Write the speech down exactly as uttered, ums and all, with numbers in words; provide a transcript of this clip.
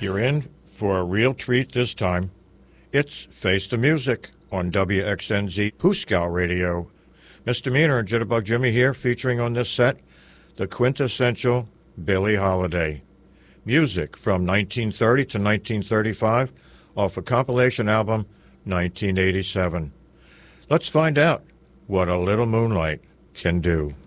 You're in for a real treat this time. It's Face the Music on W X N Z Hooskow Radio. Misdemeanor and Jitterbug Jimmy here, featuring on this set the quintessential Billie Holiday. Music from nineteen thirty to nineteen thirty-five off a compilation album nineteen eighty-seven. Let's find out what a little moonlight can do.